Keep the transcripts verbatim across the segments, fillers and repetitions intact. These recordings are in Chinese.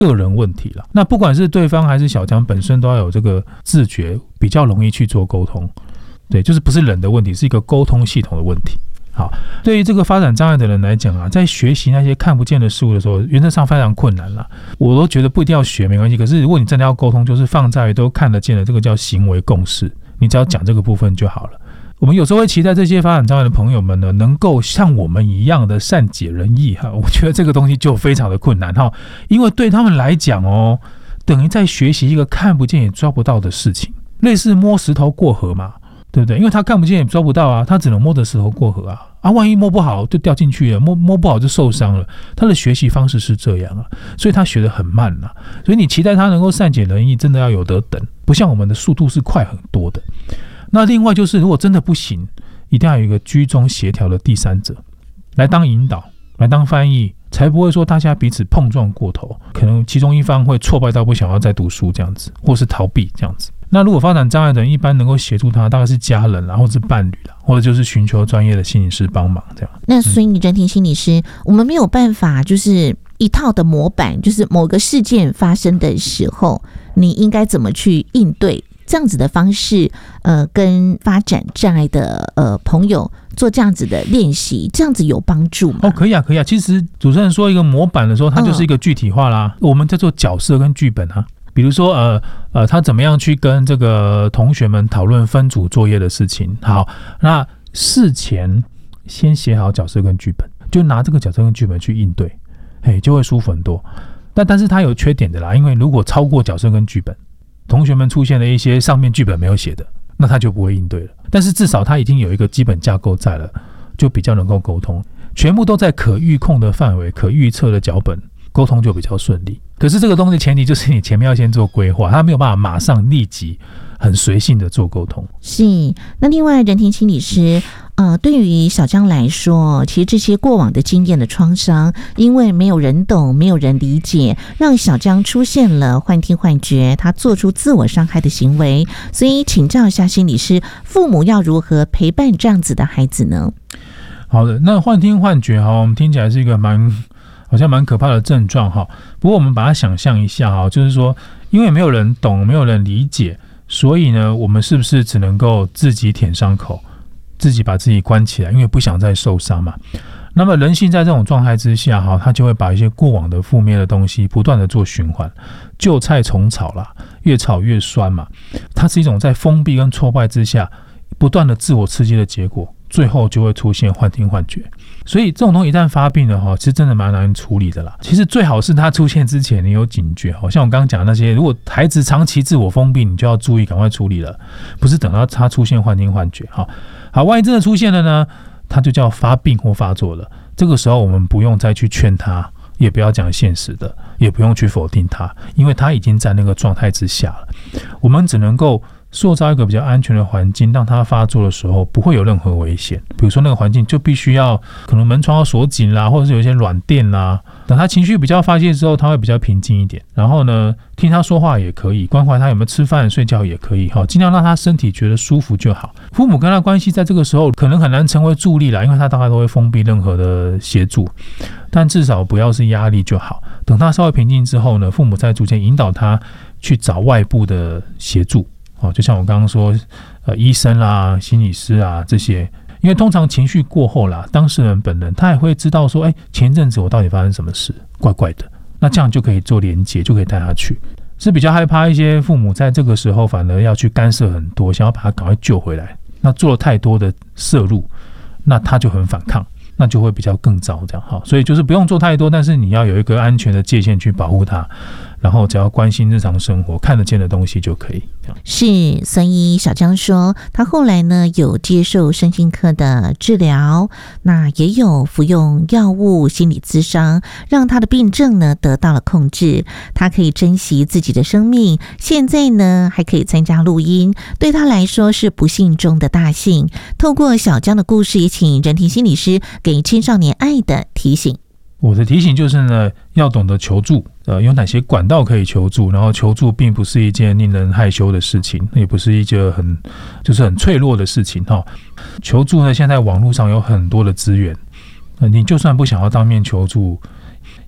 个人问题了。那不管是对方还是小江本身都要有这个自觉，比较容易去做沟通。对，就是不是人的问题，是一个沟通系统的问题。好，对于这个发展障碍的人来讲啊，在学习那些看不见的事物的时候，原则上非常困难啦。我都觉得不一定要学没关系，可是如果你真的要沟通，就是放在都看得见的，这个叫行为共识，你只要讲这个部分就好了。我们有时候会期待这些发展障碍的朋友们呢，能够像我们一样的善解人意哈。我觉得这个东西就非常的困难哈，因为对他们来讲哦，等于在学习一个看不见也抓不到的事情，类似摸石头过河嘛。对不对？因为他看不见也抓不到啊，他只能摸着石头过河啊啊！万一摸不好就掉进去了，摸摸不好就受伤了。他的学习方式是这样啊，所以他学得很慢啊。所以你期待他能够善解人意，真的要有得等，不像我们的速度是快很多的。那另外就是，如果真的不行，一定要有一个居中协调的第三者来当引导，来当翻译，才不会说大家彼此碰撞过头，可能其中一方会挫败到不想要再读书这样子，或是逃避这样子。那如果发展障碍的人一般能够协助他，大概是家人啦，或者是伴侣啦，或者就是寻求专业的心理师帮忙这样。 那所以人庭心理师、嗯，我们没有办法就是一套的模板，就是某个事件发生的时候，你应该怎么去应对？这样子的方式，呃，跟发展障碍的呃朋友做这样子的练习，这样子有帮助吗？ 哦，可以啊，可以啊。其实主持人说一个模板的时候，它就是一个具体化啦。嗯、我们叫做角色跟剧本啊。比如说，呃呃，他怎么样去跟这个同学们讨论分组作业的事情？好，那事前先写好角色跟剧本，就拿这个角色跟剧本去应对，嘿，就会舒服很多。但但是它有缺点的啦，因为如果超过角色跟剧本，同学们出现了一些上面剧本没有写的，那他就不会应对了。但是至少他已经有一个基本架构在了，就比较能够沟通。全部都在可预控的范围、可预测的脚本，沟通就比较顺利。可是这个东西前提就是你前面要先做规划，他没有办法马上立即很随性的做沟通。 是，那另外人庭心理师，呃，对于小江来说，其实这些过往的经验的创伤，因为没有人懂，没有人理解，让小江出现了幻听幻觉，他做出自我伤害的行为。所以请教一下心理师，父母要如何陪伴这样子的孩子呢？ 好的，那幻听幻觉哈，我们听起来是一个蛮好像蛮可怕的症状哈。不过我们把它想象一下哈，就是说，因为没有人懂，没有人理解，所以呢，我们是不是只能够自己舔伤口，自己把自己关起来，因为不想再受伤嘛？那么人性在这种状态之下哈，他就会把一些过往的负面的东西不断的做循环，旧菜重炒啦，越炒越酸嘛。它是一种在封闭跟挫败之下不断的自我刺激的结果。最后就会出现幻听幻觉，所以这种东西一旦发病了哈，其实真的蛮难处理的啦。其实最好是它出现之前你有警觉，好像我刚刚讲的那些，如果孩子长期自我封闭，你就要注意赶快处理了，不是等到他出现幻听幻觉。好，好，万一真的出现了呢，他就叫发病或发作了。这个时候我们不用再去劝他，也不要讲现实的，也不用去否定他，因为他已经在那个状态之下了。我们只能够塑造一个比较安全的环境，让他发作的时候不会有任何危险。比如说那个环境就必须要可能门窗要锁紧啦，或者是有一些软垫啦。等他情绪比较发泄之后，他会比较平静一点。然后呢，听他说话也可以，关怀他有没有吃饭、睡觉也可以，尽量让他身体觉得舒服就好。父母跟他关系在这个时候可能很难成为助力啦，因为他大概都会封闭任何的协助，但至少不要是压力就好。等他稍微平静之后呢，父母再逐渐引导他去找外部的协助。哦，就像我刚刚说，呃，医生啦、心理师啊这些，因为通常情绪过后啦，当事人本人他也会知道说，哎，前阵子我到底发生什么事，怪怪的，那这样就可以做连结，就可以带他去。是比较害怕一些父母在这个时候反而要去干涉很多，想要把他赶快救回来，那做了太多的摄入，那他就很反抗，那就会比较更糟这样哈。所以就是不用做太多，但是你要有一个安全的界限去保护他。然后只要关心日常生活看得见的东西就可以。 是，所以小江说他后来呢有接受身心科的治疗，那也有服用药物心理咨商，让他的病症呢得到了控制，他可以珍惜自己的生命，现在呢还可以参加录音，对他来说是不幸中的大幸。透过小江的故事，也请人庭心理师给青少年爱的提醒。 我的提醒就是呢，要懂得求助，呃，有哪些管道可以求助，然后求助并不是一件令人害羞的事情，也不是一件很就是很脆弱的事情哈。求助呢，现在网络上有很多的资源，呃，你就算不想要当面求助，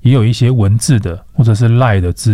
也有一些文字的或者是 LINE 的资